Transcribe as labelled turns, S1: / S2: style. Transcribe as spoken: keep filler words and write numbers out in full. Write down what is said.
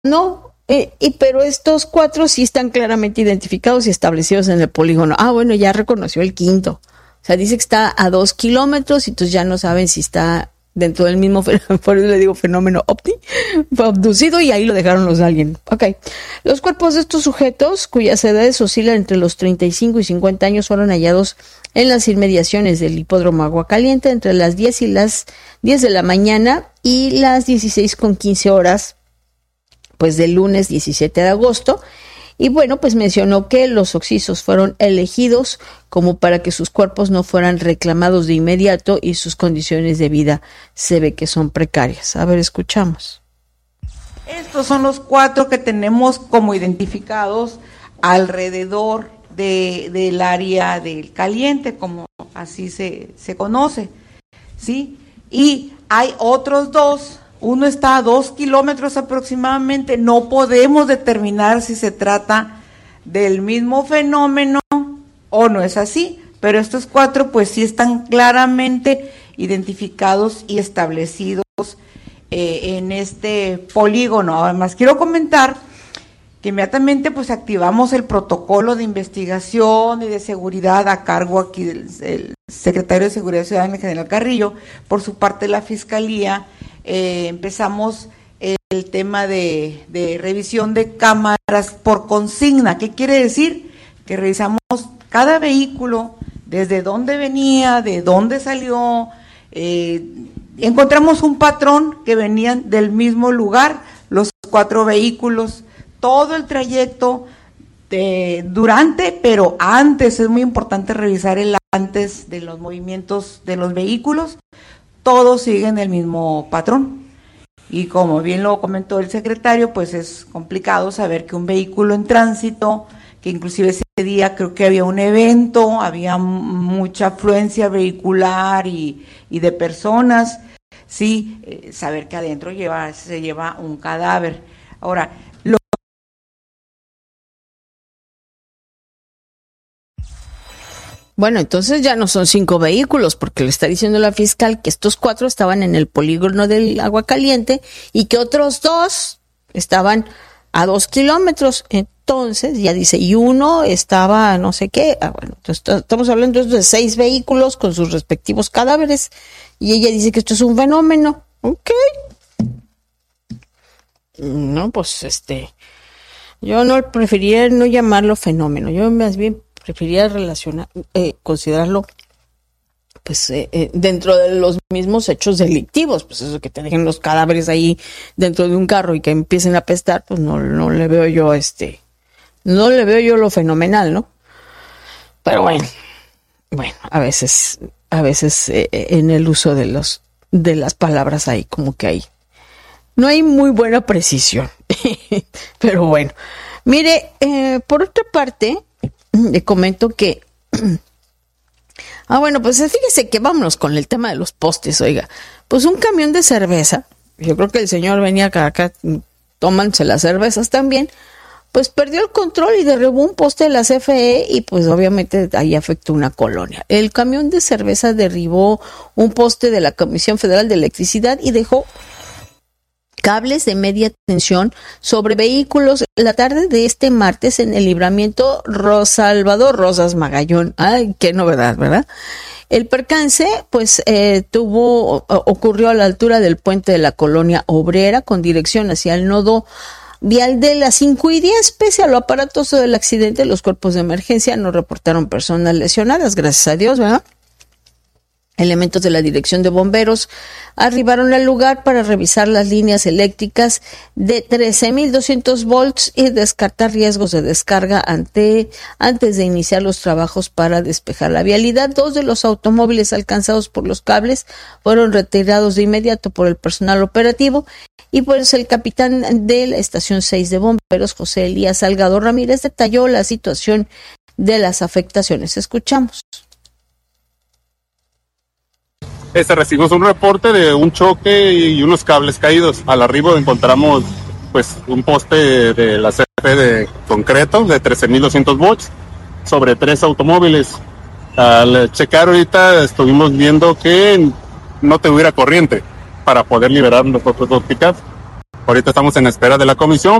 S1: no, eh, y, pero estos cuatro sí están claramente identificados y establecidos en el polígono. Ah, bueno, ya reconoció el quinto. O sea, dice que está a dos kilómetros y entonces ya no saben si está dentro del mismo, por eso le digo fenómeno ovni, fue abducido y ahí lo dejaron los aliens. Ok. Los cuerpos de estos sujetos, cuyas edades oscilan entre los treinta y cinco y cincuenta años, fueron hallados en las inmediaciones del hipódromo Agua Caliente entre las diez y las diez de la mañana y las dieciséis con quince horas, pues del lunes diecisiete de agosto. Y bueno, pues mencionó que los occisos fueron elegidos como para que sus cuerpos no fueran reclamados de inmediato y sus condiciones de vida se ve que son precarias. A ver, escuchamos.
S2: Estos son los cuatro que tenemos como identificados alrededor de, del área del Caliente, como así se, se conoce, ¿sí? Y hay otros dos. Uno está a dos kilómetros aproximadamente, no podemos determinar si se trata del mismo fenómeno o no es así, pero estos cuatro pues sí están claramente identificados y establecidos eh, en este polígono. Además quiero comentar que inmediatamente pues activamos el protocolo de investigación y de seguridad a cargo aquí del, del secretario de Seguridad Ciudadana, el general Carrillo, por su parte la Fiscalía. Eh, empezamos el, el tema de, de revisión de cámaras por consigna. ¿Qué quiere decir? Que revisamos cada vehículo, desde dónde venía, de dónde salió, eh, encontramos un patrón que venían del mismo lugar, los cuatro vehículos, todo el trayecto de, durante, pero antes, es muy importante revisar el antes de los movimientos de los vehículos. Todos siguen el mismo patrón. Y como bien lo comentó el secretario, pues es complicado saber que un vehículo en tránsito, que inclusive ese día creo que había un evento, había mucha afluencia vehicular y, y de personas, sí, eh, saber que adentro lleva, se lleva un cadáver. Ahora, lo
S1: Bueno, entonces ya no son cinco vehículos, porque le está diciendo la fiscal que estos cuatro estaban en el polígono del Agua Caliente y que otros dos estaban a dos kilómetros. Entonces ya dice, y uno estaba no sé qué. Ah, bueno, entonces estamos hablando de seis vehículos con sus respectivos cadáveres y ella dice que esto es un fenómeno. Ok. No, pues este, yo no preferiría no llamarlo fenómeno, yo más bien preferiría relacionar, eh, considerarlo pues eh, eh, dentro de los mismos hechos delictivos, pues eso que te dejen los cadáveres ahí dentro de un carro y que empiecen a apestar, pues no, no le veo yo este, no le veo yo lo fenomenal, ¿no? Pero bueno, bueno, a veces, a veces eh, en el uso de los, de las palabras ahí como que hay, no hay muy buena precisión, pero bueno, mire, eh, por otra parte, le comento que ah bueno, pues fíjese que vámonos con el tema de los postes. Oiga, pues un camión de cerveza, yo creo que el señor venía acá, acá tómanse las cervezas también, pues perdió el control y derribó un poste de la C F E y pues obviamente ahí afectó una colonia. El camión de cerveza derribó un poste de la Comisión Federal de Electricidad y dejó cables de media tensión sobre vehículos la tarde de este martes en el libramiento Rosalvador Rosas Magallón. Ay, qué novedad, ¿verdad? El percance, pues, eh, tuvo, ocurrió a la altura del puente de la Colonia Obrera con dirección hacia el nodo vial de las cinco y diez. Pese a lo aparatoso del accidente, los cuerpos de emergencia no reportaron personas lesionadas, gracias a Dios, ¿verdad? Elementos de la Dirección de Bomberos arribaron al lugar para revisar las líneas eléctricas de trece mil doscientos volts y descartar riesgos de descarga ante, antes de iniciar los trabajos para despejar la vialidad. Dos de los automóviles alcanzados por los cables fueron retirados de inmediato por el personal operativo y pues el capitán de la Estación seis de Bomberos, José Elías Salgado Ramírez, detalló la situación de las afectaciones. Escuchamos.
S3: Este, recibimos un reporte de un choque y unos cables caídos. Al arribo encontramos pues un poste de la C F E de concreto de trece mil doscientos volts sobre tres automóviles. Al checar ahorita estuvimos viendo que no tuviera corriente para poder liberar los otros dos pickups. Ahorita estamos en espera de la comisión